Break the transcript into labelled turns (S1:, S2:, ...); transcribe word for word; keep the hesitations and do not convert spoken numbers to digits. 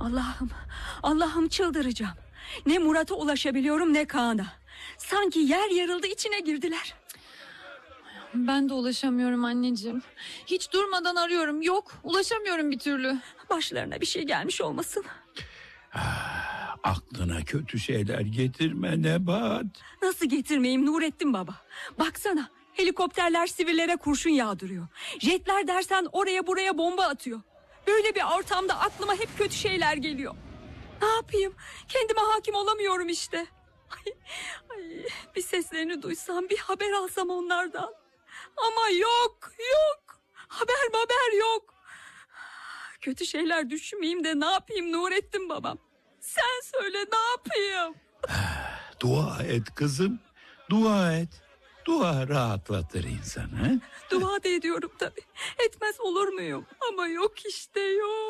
S1: Allah'ım, Allah'ım çıldıracağım. Ne Murat'a ulaşabiliyorum ne Kaan'a. Sanki yer yarıldı, içine girdiler.
S2: Ben de ulaşamıyorum anneciğim. Hiç durmadan arıyorum. Yok, ulaşamıyorum bir türlü.
S1: Başlarına bir şey gelmiş olmasın.
S3: Ah, aklına kötü şeyler getirme Nebahat.
S1: Nasıl getirmeyeyim Nurettin baba? Baksana, helikopterler sivillere kurşun yağdırıyor. Jetler dersen oraya buraya bomba atıyor. Böyle bir ortamda aklıma hep kötü şeyler geliyor. Ne yapayım? Kendime hakim olamıyorum işte. Ay, ay, bir seslerini duysam, bir haber alsam onlardan. Ama yok, yok. Haber haber yok. Kötü şeyler düşünmeyeyim de ne yapayım Nurettin babam? Sen söyle, ne yapayım?
S3: Dua et kızım. Dua et. Dua rahatlatır insanı.
S1: Dua da ediyorum tabii. Etmez olur muyum? Ama yok işte, yok.